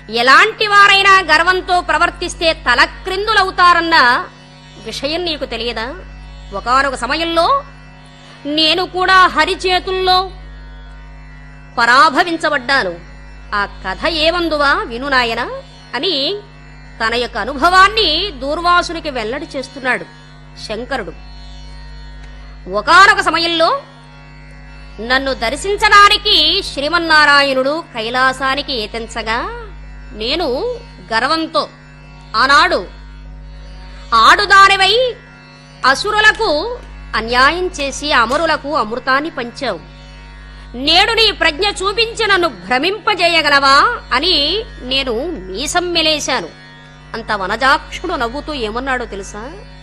ఎలాంటి వారైనా గర్వంతో ప్రవర్తిస్తే తలక్రిందులవుతారన్న విషయం నీకు తెలియదా? ఒకానొక సమయంలో నేను కూడా హరి చేతుల్లో పరాభవించబడ్డాను. ఆ కథ ఏమందువా విను నాయనా అని తన యొక్క అనుభవాన్ని దూర్వాసునికి వెల్లడి చేస్తున్నాడు శంకరుడు. ఒకానొక సమయంలో నన్ను దర్శించడానికి శ్రీమన్నారాయణుడు కైలాసానికి ఏతించగా నేను గర్వంతో ఆనాడు ఆడుదానివై అసురులకు అన్యాయం చేసి అమరులకు అమృతాన్ని పంచావు. నేడు నీ ప్రజ్ఞ చూపించి నన్ను భ్రమింపజేయగలవా అని నేను మీసం మెలేశాను. అంత వనజాక్షుడు నవ్వుతూ ఏమన్నాడో తెలుసా?